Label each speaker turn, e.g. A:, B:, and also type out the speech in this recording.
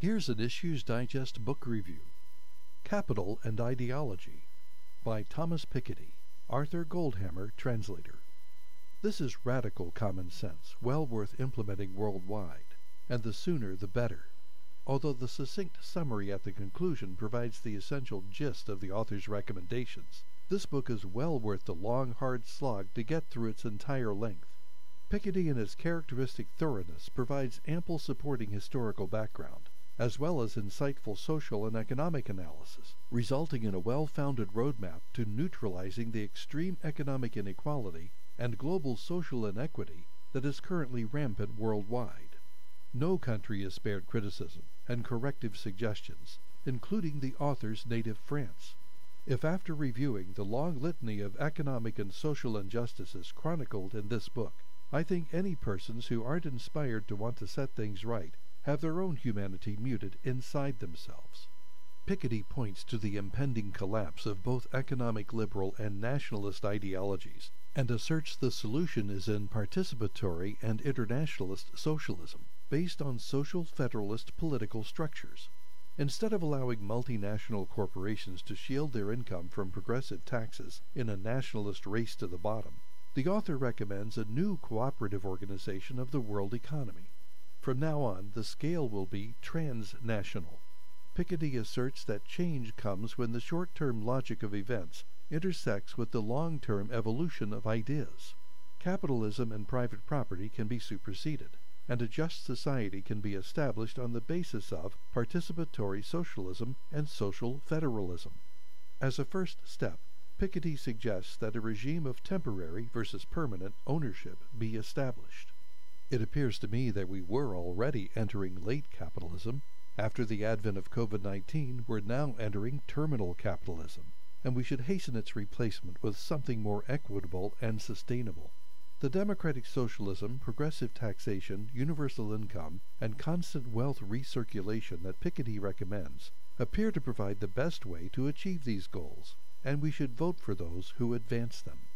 A: Here's an Issues Digest book review. Capital and Ideology by Thomas Piketty, Arthur Goldhammer, translator. This is radical common sense, well worth implementing worldwide, and the sooner the better. Although the succinct summary at the conclusion provides the essential gist of the author's recommendations, this book is well worth the long, hard slog to get through its entire length. Piketty, in his characteristic thoroughness, provides ample supporting historical background, as well as insightful social and economic analysis, resulting in a well-founded roadmap to neutralizing the extreme economic inequality and global social inequity that is currently rampant worldwide. No country is spared criticism and corrective suggestions, including the author's native France. If after reviewing the long litany of economic and social injustices chronicled in this book, I think any persons who aren't inspired to want to set things right have their own humanity muted inside themselves. Piketty points to the impending collapse of both economic liberal and nationalist ideologies, and asserts the solution is in participatory and internationalist socialism, based on social federalist political structures. Instead of allowing multinational corporations to shield their income from progressive taxes in a nationalist race to the bottom, the author recommends a new cooperative organization of the world economy. From now on, the scale will be transnational. Piketty asserts that change comes when the short-term logic of events intersects with the long-term evolution of ideas. Capitalism and private property can be superseded, and a just society can be established on the basis of participatory socialism and social federalism. As a first step, Piketty suggests that a regime of temporary versus permanent ownership be established. It appears to me that we were already entering late capitalism. After the advent of COVID-19, we're now entering terminal capitalism, and we should hasten its replacement with something more equitable and sustainable. The democratic socialism, progressive taxation, universal income, and constant wealth recirculation that Piketty recommends appear to provide the best way to achieve these goals, and we should vote for those who advance them.